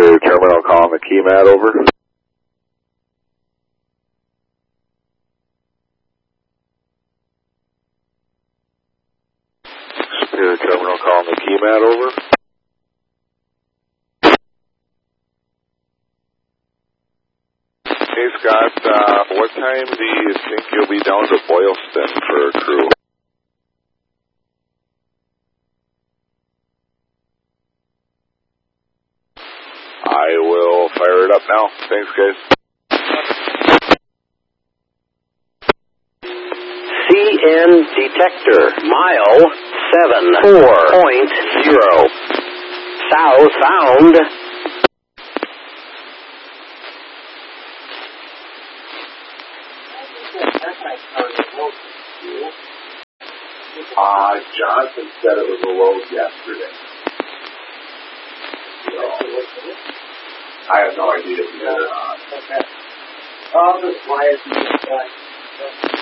Superior Terminal calling the key mat, over. Superior Terminal calling the key mat, over. Hey Scott, what time do you think you'll be down to Boylston for a crew? I will fire it up now. Thanks, guys. CN detector, mile 74.0. Southbound. Johnson said it was a load yesterday. I have no idea if he did or not. Okay. I'll just fly it.